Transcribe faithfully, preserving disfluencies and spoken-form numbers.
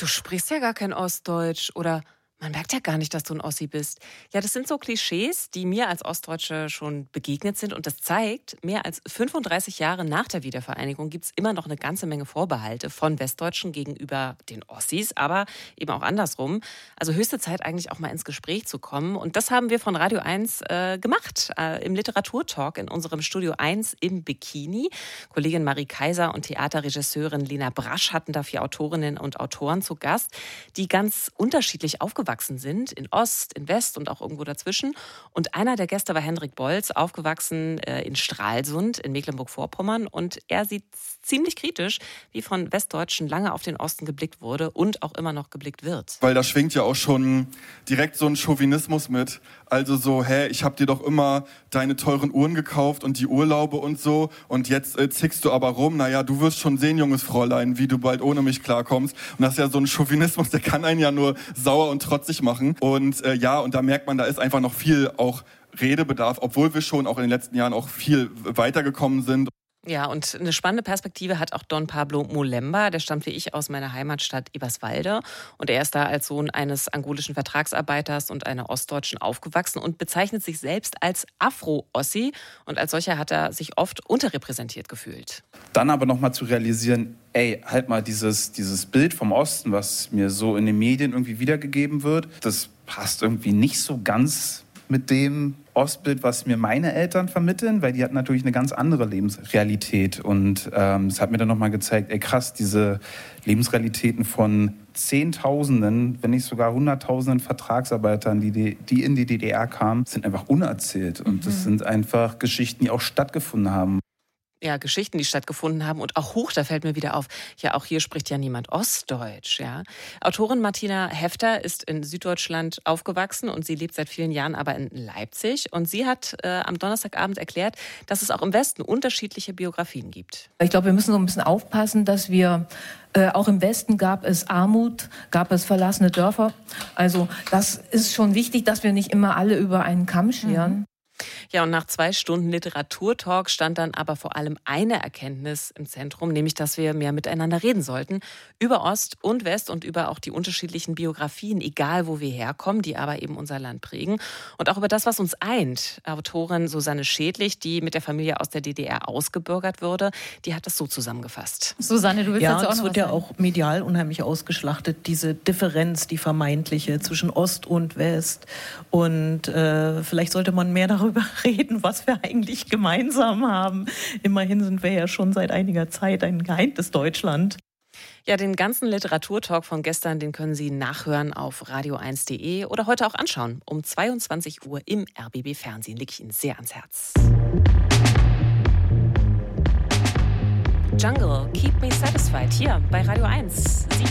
du sprichst ja gar kein Ostdeutsch oder man merkt ja gar nicht, dass du ein Ossi bist. Ja, das sind so Klischees, die mir als Ostdeutsche schon begegnet sind. Und das zeigt, mehr als fünfunddreißig Jahre nach der Wiedervereinigung gibt es immer noch eine ganze Menge Vorbehalte von Westdeutschen gegenüber den Ossis, aber eben auch andersrum. Also höchste Zeit eigentlich auch mal ins Gespräch zu kommen. Und das haben wir von Radio eins äh, gemacht, äh, im Literaturtalk in unserem Studio eins im Bikini. Kollegin Marie Kaiser und Theaterregisseurin Lena Brasch hatten da vier Autorinnen und Autoren zu Gast, die ganz unterschiedlich aufgewachsen sind, in Ost, in West und auch irgendwo dazwischen. Und einer der Gäste war Hendrik Bolz, aufgewachsen äh, in Stralsund in Mecklenburg-Vorpommern. Und er sieht ziemlich kritisch, wie von Westdeutschen lange auf den Osten geblickt wurde und auch immer noch geblickt wird. Weil da schwingt ja auch schon direkt so ein Chauvinismus mit. Also so, hä, ich hab dir doch immer deine teuren Uhren gekauft und die Urlaube und so. Und jetzt äh, zickst du aber rum. Naja, du wirst schon sehen, junges Fräulein, wie du bald ohne mich klarkommst. Und das ist ja so ein Chauvinismus, der kann einen ja nur sauer und trotzig machen. Und äh, ja, und da merkt man, da ist einfach noch viel auch Redebedarf, obwohl wir schon auch in den letzten Jahren auch viel weitergekommen sind. Ja, und eine spannende Perspektive hat auch Don Pablo Molemba. Der stammt wie ich aus meiner Heimatstadt Eberswalde. Und er ist da als Sohn eines angolischen Vertragsarbeiters und einer Ostdeutschen aufgewachsen und bezeichnet sich selbst als Afro-Ossi. Und als solcher hat er sich oft unterrepräsentiert gefühlt. Dann aber nochmal zu realisieren, ey, halt mal dieses, dieses Bild vom Osten, was mir so in den Medien irgendwie wiedergegeben wird, das passt irgendwie nicht so ganz mit dem Ostbild, was mir meine Eltern vermitteln, weil die hatten natürlich eine ganz andere Lebensrealität. Und ähm, es hat mir dann nochmal gezeigt, ey krass, diese Lebensrealitäten von Zehntausenden, wenn nicht sogar Hunderttausenden Vertragsarbeitern, die, die in die D D R kamen, sind einfach unerzählt. Und das sind einfach Geschichten, die auch stattgefunden haben. Ja, Geschichten, die stattgefunden haben. Und auch Huch, da fällt mir wieder auf, ja, auch hier spricht ja niemand Ostdeutsch. Ja. Autorin Martina Hefter ist in Süddeutschland aufgewachsen und sie lebt seit vielen Jahren aber in Leipzig. Und sie hat äh, am Donnerstagabend erklärt, dass es auch im Westen unterschiedliche Biografien gibt. Ich glaube, wir müssen so ein bisschen aufpassen, dass wir Äh, auch im Westen gab es Armut, gab es verlassene Dörfer. Also das ist schon wichtig, dass wir nicht immer alle über einen Kamm scheren. Mhm. Ja, und nach zwei Stunden Literaturtalk stand dann aber vor allem eine Erkenntnis im Zentrum, nämlich, dass wir mehr miteinander reden sollten. Über Ost und West und über auch die unterschiedlichen Biografien, egal wo wir herkommen, die aber eben unser Land prägen. Und auch über das, was uns eint. Autorin Susanne Schädlich, die mit der Familie aus der D D R ausgebürgert wurde, die hat das so zusammengefasst. Susanne, du willst ja, dazu auch noch es wird was ja sagen? auch medial unheimlich ausgeschlachtet, diese Differenz, die vermeintliche zwischen Ost und West. Und äh, vielleicht sollte man mehr darüber reden, was wir eigentlich gemeinsam haben. Immerhin sind wir ja schon seit einiger Zeit ein geeintes Deutschland. Ja, den ganzen Literaturtalk von gestern, den können Sie nachhören auf radio eins punkt de oder heute auch anschauen. Um zweiundzwanzig Uhr im R B B Fernsehen. Liegt Ihnen sehr ans Herz. Jungle, Keep Me Satisfied, hier bei Radio eins. sieben